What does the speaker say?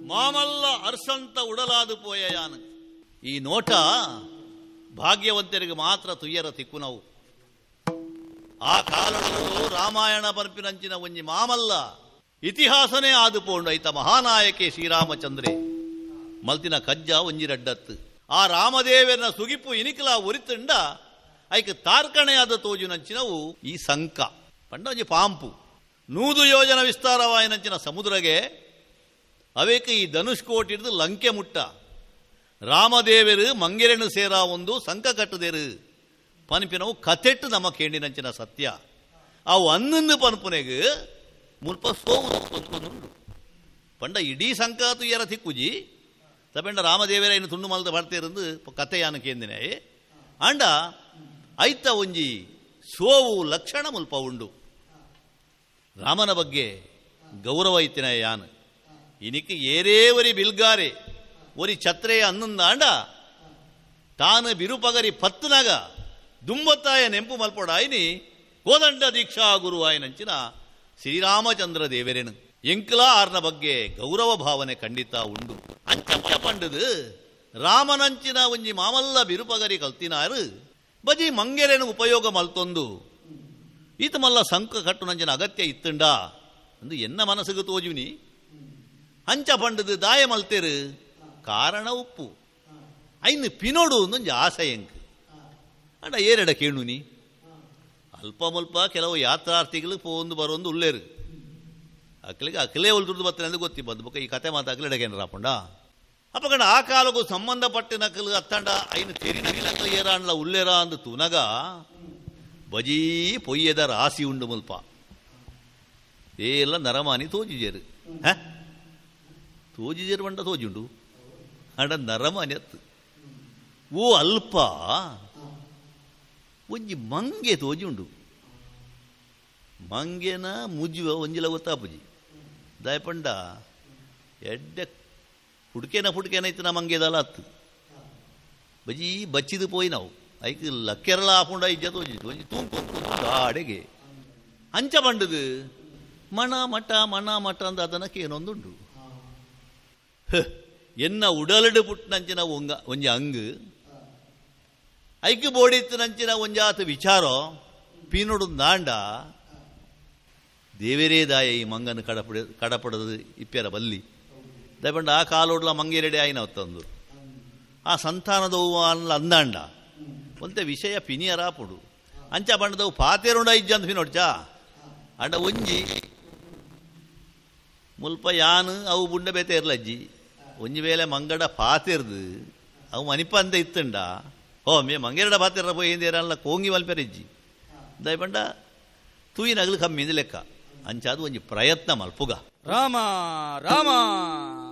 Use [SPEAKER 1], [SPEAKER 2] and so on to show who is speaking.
[SPEAKER 1] ಮಾಮಲ್ಲ ಅರ್ಸಂತ ಉಡಲಾದು ಪೋಯಯಾನ. ಈ ನೋಟ ಭಾಗ್ಯವಂತರಿಗೆ ಮಾತ್ರ ತುಯ್ಯರ ತಿಕ್ಕು ನಾವು. ಆ ಕಾಲದಲ್ಲೂ ರಾಮಾಯಣ ಪಂಪಿನಂಚಿನ ಒಂಜಿ ಮಾಮಲ್ಲ ಇತಿಹಾಸನೇ ಆದುಪೋಂಡು ಐತ ಮಹಾನಾಯಕೆ ಶ್ರೀರಾಮಚಂದ್ರೆ ಮಲ್ತಿನ ಕಜ್ಜ ಒಂಜಿರಡ್ಡತ್ತು. ಆ ರಾಮದೇವನ ಸುಗಿಪು ಇನಿಕಲ ಉರಿತಂಡ ಐಕ್ ತಾರ್ಕಣೆಯಾದ ತೋಜುನಂಚಿನವು ಈ ಸಂಕ ಪಂಡ ಒಂಜಿ ಪಾಂಪು 100 ಯೋಜನ ವಿಸ್ತಾರವಾಯಿನಂಚಿನ ಸಮುದ್ರಗೆ ಅವೇಕ ಈ ಧನುಷ್ಕೋಟಿ ಹಿಡಿದು ಲಂಕೆ ಮುಟ್ಟ ರಾಮದೇವರು ಮಂಗೆರೆನು ಸೇರ ಒಂದು ಸಂಕ ಕಟ್ಟದೇರು ಪನ್ಪಿನವು ಕತೆಟ್ಟು ನಮ್ಮ ಕೇಂಡಿನಂಚಿನ ಸತ್ಯ. ಅವು ಅನ್ನೊಂದು ಪನ್ಪುನೆಗೆ ಮುಲ್ಪ ಸೋವು ಪಂಡ ಇಡೀ ಸಂಕಾತು ಎರ ತಿಕ್ಕುಜಿ ತಪೆಂಡ ರಾಮದೇವರ ಇನ್ನು ತುಂಡು ಮಲ್ದ ಬರ್ತಿರಂದು ಕಥೆಯಾನ ಕೇಂದಿನೇ ಅಂಡ ಐತ ಒಂಜಿ ಸೋವು ಲಕ್ಷಣ ಮುಲ್ಪ ಉಂಡು. ರಾಮನ ಬಗ್ಗೆ ಗೌರವ ಇತ್ತಿನ ಯಾನು ಇನಿಕ್ಕೆ ಏರೇವರಿ ಬಿಲ್ಗಾರೆ ಒರಿ ಛತ್ರೆಯ ಅನ್ನೊಂದ ಅಂಡ ತಾನು ಬಿರುಪಗರಿ ಪತ್ತನಾಗ ದುಂಬತ್ತಾಯ ನೆಂಪು ಮಲ್ಪೊಡಾಯಿನಿ ಕೋದಂಡ ದೀಕ್ಷಾ ಗುರು ಆಯನಂಚಿನ ಶ್ರೀರಾಮಚಂದ್ರ ದೇವರೇನು ಎಂಕ್ಲ ಆರ್ನ ಬಗ್ಗೆ ಗೌರವ ಭಾವನೆ ಖಂಡಿತ ಉಂಡು. ಅಂಚ ಪಂಡದು ರಾಮನಂಚಿನ ಒಂಜಿ ಮಾಮಲ್ಲ ಬಿರುಪಗರಿ ಕಲ್ತಿನಾರು ಬಜಿ ಮಂಗೆರೆನು ಉಪಯೋಗ ಮಲ್ತೊಂದು ಈತ ಮಲ್ಲ ಸಂಕ ಕಟ್ಟು ನಂಚಿನ ಅಗತ್ಯ ಇತ್ತುಂಡ ಅಂದು ಎನ್ನ ಮನಸ್ಸಿಗೆ ತೋಜುನಿ. ಅಂಚ ಪಂಡದು ದಾಯ ಮಲ್ತೇರು ಕಾರಣ ಉಪ್ಪು ಐನು ಪಿನೋಡು ಒಂದೊಂದು ಆಸೆಯಂಕ್ ಅಂಡ ಏರೆಡ ಕೇಳುನಿ ಅಲ್ಪ ಮುಲ್ಪ ಕೆಲವು ಯಾತ್ರಾರ್ಥಿಗಳು ಪೋಂದು ಬರೋಂದು ಉಳ್ಳೇರು ಅಕ್ಕಲಿಗೆ ಅಕ್ಕಲೇ ಉಳ್ದುರ್ದು ಬರ್ತೇನೆ ಅಂದ್ರೆ ಗೊತ್ತಿ ಬದ್ಬಕ ಈ ಕತೆ ಮಾತು ಅಕ್ಕಲಿಡಗೇನು ರಾಪಂಡ ಅಪ್ಪಕಂಡ ಆ ಕಾಲಗೂ ಸಂಬಂಧಪಟ್ಟ ನಕಲು ಅತ್ತಂಡ ಐನು ತೆರಿ ನಕಲು ಏರಾಣ್ಲ ಉಳ್ಳೇರ ಅಂದು ತುನಗ ಬಜೀ ಪೊಯ್ಯದ ರಾಸಿ ಉಂಡು ಮುಲ್ಪ ಎಲ್ಲ ನರಮಾನಿ ತೋಜಿಜೇರು ತೋಜಿಜೇರು ಬಂಡ ತೋಜುಂಡು ಅಂಡ ನರಮಾನಿ ಅತ್ತು ಓ ಅಲ್ಪ ಒಂಜಿ ಮಂಗೆ ತೋಜುಂಡು ಮಂಗೆನ ಮುಜ್ಜುವ ಒಂಜಿಲ ಗೊತ್ತಾಪುಜಿ ದಾಯಪಂಡ ಎಡ್ಡೆ ಪುಡ್ಕೇನ ಇತ್ತು ನಾ ಮಂಗೆದಲ್ಲ ಹತ್ತು ಬಜಿ ಬಚ್ಚಿದು ಪೋಯಿ ನಾವು ಐಕ್ ಲಕ್ಕೆರಳ ಹಾಕೊಂಡ ಇಜ್ಜ ತೋಜಿತ್ತು ಒಂಜಿ ತೂಂಕೊಂಡು ಗಾಡೆಗೆ ಅಂಚ ಬಂಡದು ಮಣ ಮಠ ಅಂತ ಅದನಕ್ಕೆ ಏನೊಂದುಂಡು ಎನ್ನ ಉಡಲಡು ಪುಟ್ಟನಂಚಿನ ಒಂಜಿ ಅಂಗು ಐಕ್ಯ ಬೋಡಿತ್ತು ನಂಚಿನ ಒಂಜಾತ ವಿಚಾರ ಪೀನೊಡು ದಾಂಡ ದೇವರೇ ದಾಯ ಈ ಮಂಗನ ಕಡಪಡದು ಇಪ್ಪೆರ ಬಲ್ಲಿ ದಯಪಂಡ ಆ ಕಾಲೋಡ್ಲ ಮಂಗೇರೆಡೆ ಆಯ್ನ ಹೊತ್ತಂದು ಆ ಸಂತಾನದವು ಅಲ್ಲ ಅಂದಾಂಡ ಒಂತೆ ವಿಷಯ ಪಿನಿಯರಾಪುಡು ಅಂಚ ಬಂಡದವು ಪಾತೇರುಂಡ ಇಜ್ಜ ಅಂತ ಪಿನೋಡ್ಚಾ ಅಂಡ ಒಂಜಿ ಮುಲ್ಪ ಯಾನು ಅವು ಬುಂಡ ಬೇತೆ ಇರ್ಲಜ್ಜಿ ಒಂಜಿ ವೇಳೆ ಮಂಗಡ ಪಾತಿರ್ದು ಅವು ಮನಿಪ ಅಂತ ಇತ್ತಂಡ ಓ ಮೇ ಮಂಗೇರಡ ಪಾತಿರ ಪೋಯಿಂದೇರಲ್ಲ ಕೋಂಗಿ ಮಲ್ಪೆರಿಜ್ಜಿ ದಯಪಂಡ ತೂಯಿ ನಗಲು ಕಮ್ಮಿ ಲೆಕ್ಕ ಅಂಚಾದು ಒಂಜಿ ಪ್ರಯತ್ನ ಮಲ್ಪುಗ
[SPEAKER 2] ರಾಮ ರಾಮ